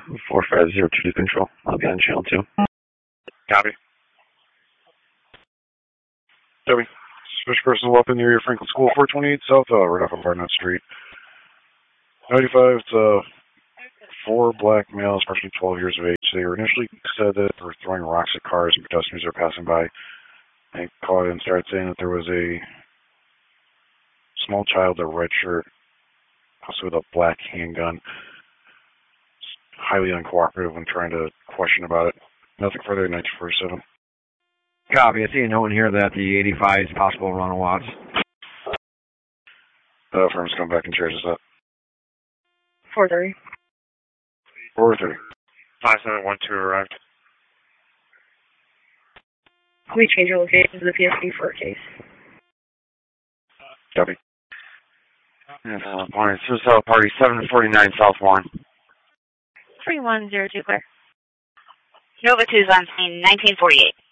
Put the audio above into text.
4502 to control. I'll be on channel 2. Copy. Copy. Suspicious person weapon near your Franklin School, 428 South, right off of Barnett Street. 95, it's 4 black males, approximately 12 years of age. They were initially said that they were throwing rocks at cars and pedestrians are passing by. They called and started saying that there was a small child in a red shirt, also with a black handgun. Highly uncooperative when trying to question about it. Nothing further than 1947. Copy. I see a note in here that the 85 is possible run of Watts. Firm's come back and charge us up. 430. 430. 5712 arrived. Please change your location to the PSD for a case. Copy. Yes, Suicide Party 749 South 1. 3102 clear. Nova 2's on scene, 1948.